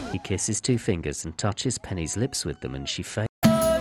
He kisses two fingers and touches Penny's lips with them, and she faints.